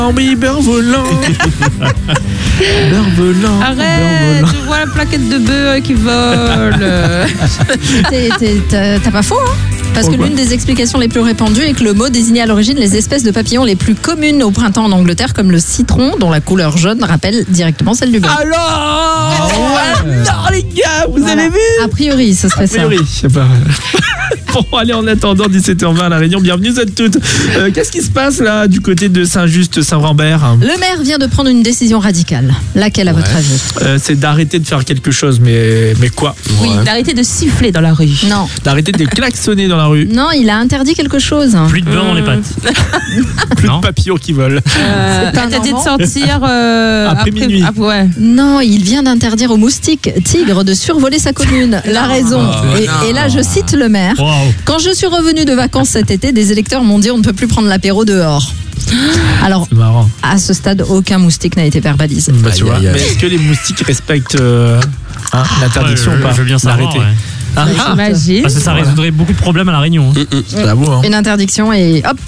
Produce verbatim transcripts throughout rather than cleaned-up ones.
Oui, beurre volant. Beurre volant. Arrête, beurre volant. je vois la plaquette de beurre qui vole. T'es- t'es- T'as t'as pas faux, hein? Parce que Pourquoi l'une des explications les plus répandues est que le mot désignait à l'origine les espèces de papillons les plus communes au printemps en Angleterre, comme le citron, dont la couleur jaune rappelle directement celle du beurre. Alors Alors les gars, vous Voilà. avez vu A priori, ce serait A ça. priori, je sais pas. Bon, allez, en attendant, dix-sept heures vingt à La Réunion, bienvenue à toutes. Euh, Qu'est-ce qui se passe là, du côté de Saint-Just-Saint-Rambert? Le maire vient de prendre une décision radicale. Laquelle, à votre avis? Euh, C'est d'arrêter de faire quelque chose, mais, mais quoi? Oui, d'arrêter de siffler dans la rue. Non. D'arrêter de klaxonner dans la rue. Non, il a interdit quelque chose. Plus de beurre dans les pâtes. Plus Non. de papillons qui volent. Euh, C'est un interdit de Normand. sortir euh, Après minuit. ah, ouais. Non, il vient d'interdire aux moustiques tigres de survoler sa commune. La raison. Et, et là, je cite le maire. Wow. Quand je suis revenu de vacances cet été, des électeurs m'ont dit on ne peut plus prendre l'apéro dehors. Alors, C'est marrant. à ce stade, aucun moustique n'a été verbalisé. Bah, tu Aïe, vois. aïe, aïe. Mais est-ce que les moustiques respectent euh, hein, l'interdiction Ouais, ou pas je veux bien savoir. d'arrêter Ouais. Ah, ah, J'imagine. Parce que ça Voilà. résoudrait beaucoup de problèmes à La Réunion. hein. j'avoue, hein. Une interdiction et hop.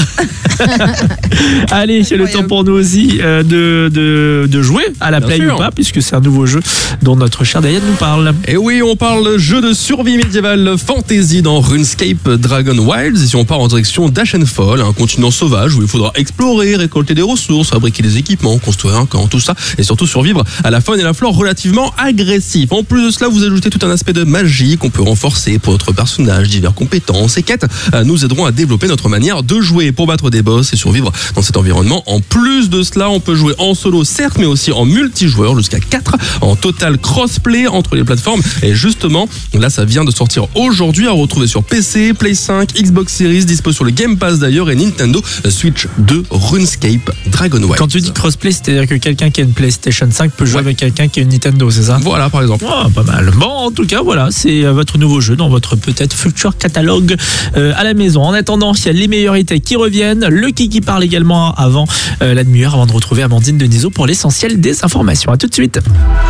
Allez, c'est le temps pour nous aussi euh, de, de, de jouer à la Bien play sûr. ou pas, puisque c'est un nouveau jeu dont notre cher Diane nous parle. Et oui, on parle jeu de survie médiévale fantasy dans RuneScape Dragon Wilds. Ici, on part en direction d'Ashenfall, un continent sauvage où il faudra explorer, récolter des ressources, fabriquer des équipements, construire un camp, tout ça, et surtout survivre à la faune et la flore relativement agressifs. En plus de cela, vous ajoutez tout un aspect de magie qu'on peut renforcer pour notre personnage, divers compétences et quêtes euh, nous aideront à développer notre manière de jouer pour battre des boss et survivre dans cet environnement. En plus de cela, on peut jouer en solo, certes, mais aussi en multijoueur jusqu'à quatre, en total crossplay entre les plateformes. Et justement, là, ça vient de sortir aujourd'hui, à retrouver sur P C, Play cinq, Xbox Series, dispo sur le Game Pass d'ailleurs, et Nintendo Switch deux, RuneScape Dragon Wilds. Quand tu dis crossplay, c'est-à-dire que quelqu'un qui a une PlayStation cinq peut jouer Ouais. avec quelqu'un qui a une Nintendo, c'est ça? Voilà, par exemple. Oh, pas mal. Bon, en tout cas, voilà, c'est euh, votre nouveau jeu dans votre peut-être futur catalogue euh, à la maison. En attendant, il y a les meilleurs hits qui reviennent, le Kiki parle également avant euh, la demi-heure, avant de retrouver Amandine Denisot pour l'essentiel des informations. À tout de suite.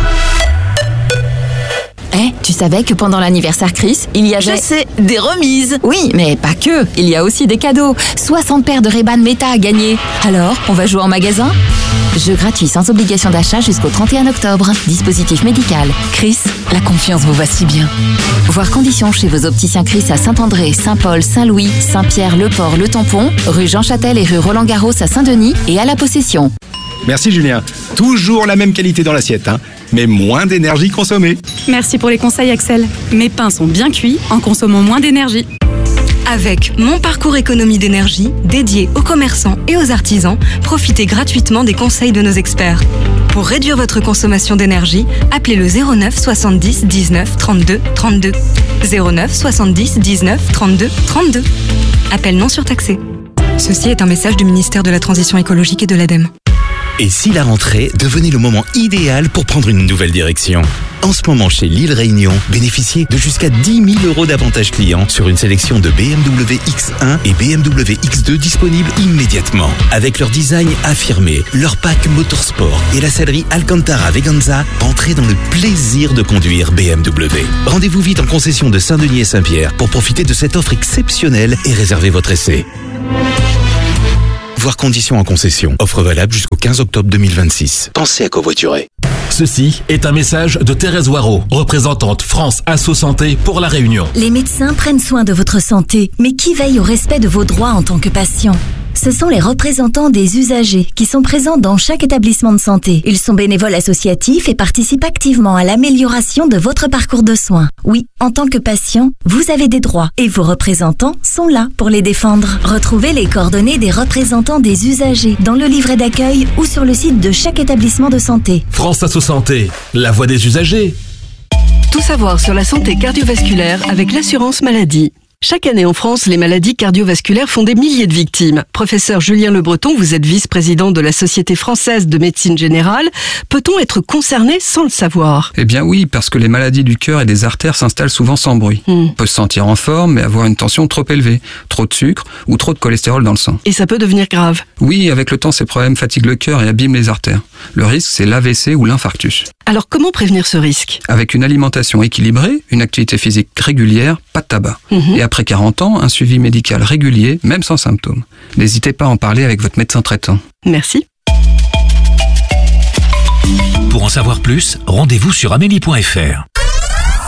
Eh, tu savais que pendant l'anniversaire Chris, il y avait... Je sais, des remises. Oui, mais pas que. Il y a aussi des cadeaux. soixante paires de Ray-Ban Meta à gagner. Alors, on va jouer en magasin? Jeu gratuit sans obligation d'achat jusqu'au trente et un octobre. Dispositif médical. Chris, la confiance vous va si bien. Voir conditions chez vos opticiens Chris à Saint-André, Saint-Paul, Saint-Louis, Saint-Pierre, Le Port, Le Tampon, rue Jean Châtel et rue Roland-Garros à Saint-Denis et à La Possession. Merci Julien. Toujours la même qualité dans l'assiette, hein, mais moins d'énergie consommée. Merci pour les conseils Axel. Mes pains sont bien cuits en consommant moins d'énergie. Avec Mon Parcours Économie d'énergie, dédié aux commerçants et aux artisans, profitez gratuitement des conseils de nos experts. Pour réduire votre consommation d'énergie, appelez le zéro neuf soixante-dix dix-neuf trente-deux trente-deux. zéro neuf soixante-dix dix-neuf trente-deux trente-deux. Appel non surtaxé. Ceci est un message du ministère de la Transition écologique et de l'ADEME. Et si la rentrée devenait le moment idéal pour prendre une nouvelle direction? En ce moment, chez Lille Réunion, bénéficiez de jusqu'à dix mille euros d'avantages clients sur une sélection de B M W X un et B M W X deux disponibles immédiatement. Avec leur design affirmé, leur pack motorsport et la sellerie Alcantara Veganza, entrez dans le plaisir de conduire B M W. Rendez-vous vite en concession de Saint-Denis et Saint-Pierre pour profiter de cette offre exceptionnelle et réserver votre essai. Voir conditions en concession. Offre valable jusqu'au quinze octobre deux mille vingt-six. Pensez à covoiturer. Ceci est un message de Thérèse Waro, représentante France Asso Santé pour La Réunion. Les médecins prennent soin de votre santé, mais qui veille au respect de vos droits en tant que patient? Ce sont les représentants des usagers qui sont présents dans chaque établissement de santé. Ils sont bénévoles associatifs et participent activement à l'amélioration de votre parcours de soins. Oui, en tant que patient, vous avez des droits et vos représentants sont là pour les défendre. Retrouvez les coordonnées des représentants des usagers dans le livret d'accueil ou sur le site de chaque établissement de santé. France Asso Santé, la voix des usagers. Tout savoir sur la santé cardiovasculaire avec l'assurance maladie. Chaque année en France, les maladies cardiovasculaires font des milliers de victimes. Professeur Julien Le Breton, vous êtes vice-président de la Société française de médecine générale. Peut-on être concerné sans le savoir? Eh bien oui, parce que les maladies du cœur et des artères s'installent souvent sans bruit. Hmm. On peut se sentir en forme, mais avoir une tension trop élevée, trop de sucre ou trop de cholestérol dans le sang. Et ça peut devenir grave? Oui, avec le temps, ces problèmes fatiguent le cœur et abîment les artères. Le risque, c'est l'A V C ou l'infarctus. Alors comment prévenir ce risque? Avec une alimentation équilibrée, une activité physique régulière, pas de tabac. Mhm. Et après quarante ans, un suivi médical régulier, même sans symptômes. N'hésitez pas à en parler avec votre médecin traitant. Merci. Pour en savoir plus, rendez-vous sur amélie point f r.